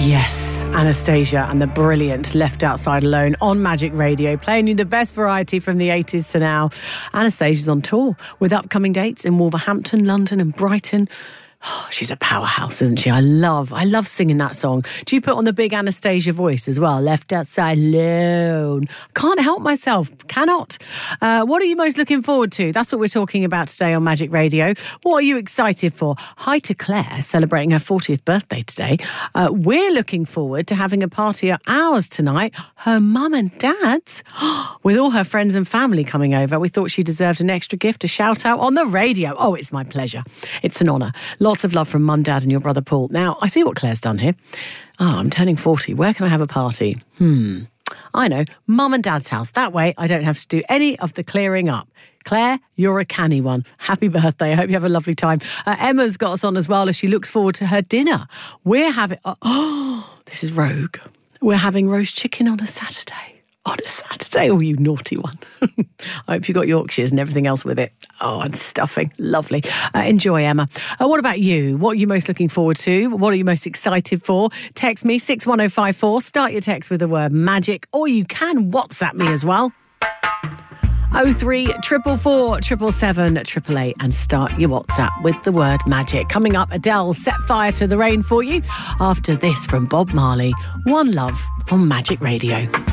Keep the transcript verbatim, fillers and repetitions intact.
Yes, Anastasia and the brilliant Left Outside Alone on Magic Radio, playing you the best variety from the eighties to now. Anastasia's on tour with upcoming dates in Wolverhampton, London and Brighton. Oh, she's a powerhouse, isn't she? I love, I love singing that song. Do you put on the big Anastasia voice as well? Left Outside Alone. Can't help myself. Cannot. Uh, what are you most looking forward to? That's what we're talking about today on Magic Radio. What are you excited for? Hi to Claire, celebrating her fortieth birthday today. Uh, we're looking forward to having a party at ours tonight. Her mum and dad's, with all her friends and family coming over. We thought she deserved an extra gift, a shout out on the radio. Oh, it's my pleasure. It's an honour. Lots of love from Mum, Dad and your brother Paul. Now, I see what Claire's done here. Oh, I'm turning forty. Where can I have a party? Hmm. I know. Mum and Dad's house. That way, I don't have to do any of the clearing up. Claire, you're a canny one. Happy birthday. I hope you have a lovely time. Uh, Emma's got us on as well as she looks forward to her dinner. We're having... Oh, this is rogue. We're having roast chicken on a Saturday. On a Saturday. Oh, you naughty one. I hope you got Yorkshires and everything else with it. Oh, and stuffing. Lovely. Uh, enjoy, Emma. Uh, what about you? What are you most looking forward to? What are you most excited for? Text me, six one oh five four. Start your text with the word magic, or you can WhatsApp me as well. oh three four four, seven seven seven, eight eight eight and start your WhatsApp with the word magic. Coming up, Adele, Set Fire to the Rain for you. After this from Bob Marley, One Love on Magic Radio.